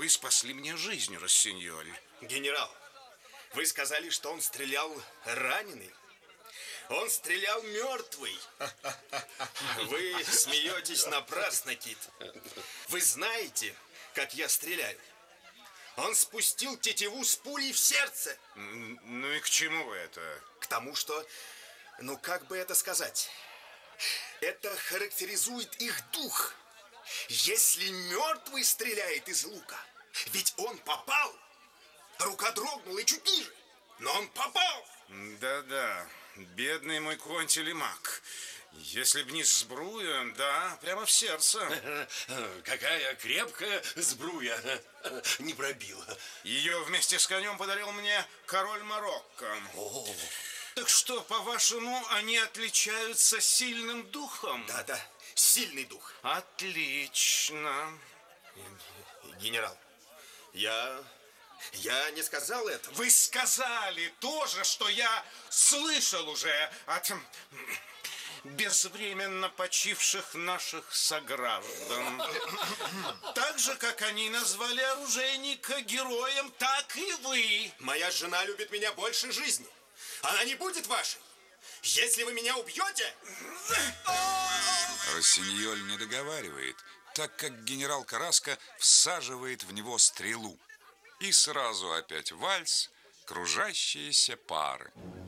вы спасли мне жизнь, Россиньоль. Генерал, вы сказали, что он стрелял раненый. Он стрелял мертвый. Вы смеетесь напрасно, Кит. Вы знаете, как я стреляю. Он спустил тетиву с пулей в сердце. Ну и к чему это? К тому, что, ну как бы это сказать, это характеризует их дух. Если мертвый стреляет из лука, ведь он попал. Рука дрогнула и чуть ниже, но он попал. Да-да, бедный мой конь Телемак. Если б не сбруя, да, прямо в сердце. Какая крепкая сбруя, не пробила. Ее вместе с конем подарил мне король Марокко. О. Так что, по-вашему, они отличаются сильным духом? Да-да, сильный дух. Отлично. Генерал, я не сказал этого. Вы сказали то же, что я слышал уже от безвременно почивших наших сограждан. Так же, как они назвали оружейника героем, так и вы. Моя жена любит меня больше жизни. Она не будет вашей. Если вы меня убьете... Россиньоль не договаривает, так как генерал Караско всаживает в него стрелу. И сразу опять вальс, кружащиеся пары.